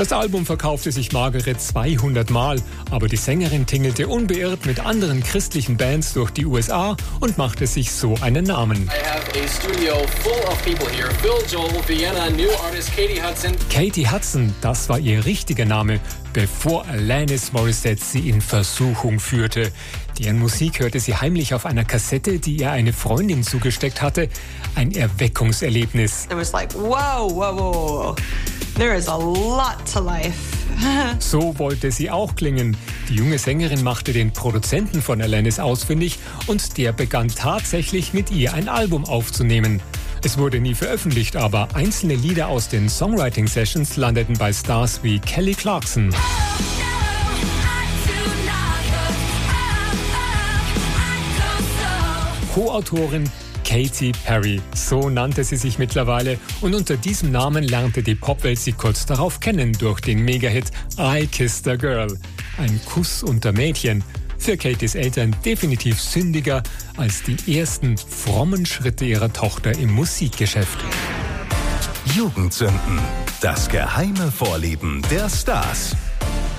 Das Album verkaufte sich magere 200 Mal, aber die Sängerin tingelte unbeirrt mit anderen christlichen Bands durch die USA und machte sich so einen Namen. I have a studio full of people here. Phil, Joel, Vienna, new artist Katie Hudson. Katie Hudson, das war ihr richtiger Name, bevor Alanis Morissette sie in Versuchung führte. Deren Musik hörte sie heimlich auf einer Kassette, die ihr eine Freundin zugesteckt hatte. Ein Erweckungserlebnis. It was like, whoa. There is a lot to life. So wollte sie auch klingen. Die junge Sängerin machte den Produzenten von Alanis ausfindig und der begann tatsächlich mit ihr ein Album aufzunehmen. Es wurde nie veröffentlicht, aber einzelne Lieder aus den Songwriting-Sessions landeten bei Stars wie Kelly Clarkson. Co-Autorin Katy Perry, so nannte sie sich mittlerweile, und unter diesem Namen lernte die Popwelt sie kurz darauf kennen durch den Megahit I Kissed a Girl. Ein Kuss unter Mädchen. Für Katys Eltern definitiv sündiger als die ersten frommen Schritte ihrer Tochter im Musikgeschäft. Jugendsünden. Das geheime Vorlieben der Stars.